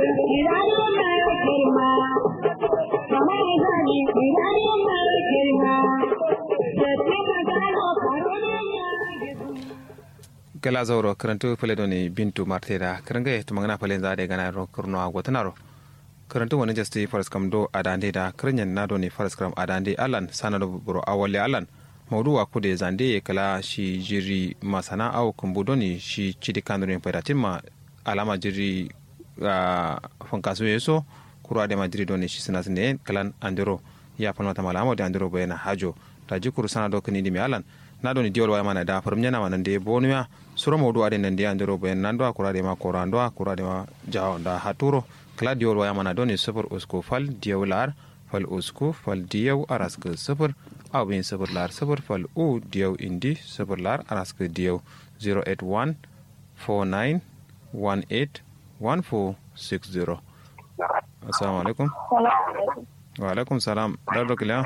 gala zauro karantu peledoni bintu marteda karanga to magana pelen zade gana ro kurno agotanaro karantu woni jasti faras kam do adande da krenyen nado ni faras kam adande alan sanado buro awale alan mawdu wa kude zande kala shi jiri masana au kumbudoni shi chidi kandorin peratima alama jiri fonkaso yeso kuro ade madri doni shi sinasne kalan andero ya panota malamo de andero bayana hajo taji kuru sanado kini dimi alan nado ni diol wa mana da farmnya na manande bonuya suro mawdu ade nande andero bayan nando akura de ma korando akura de ma jawanda haturo kala diol wa mana doni super usko fal diolar fal usko fal diaw arask super awin super lar super fal u diaw indi super lar arask diaw 081 49 18 1460. Assalamu alaikum. Wa alaikum salam. Dado kila.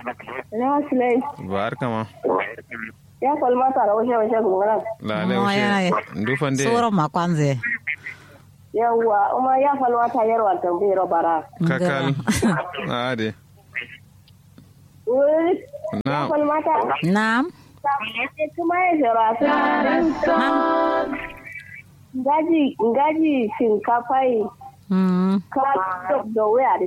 Barka ma. Ya kolma tara washe gungana. La le washe. Ndufande. Soro makwanze. Yawa, uma ya falwa ta yarwa tambiro bara. Kakal. Ade. Na kolma ta. Naam. Kuma ya jira ta. Ngaji shinkafa yi. Ka da waya da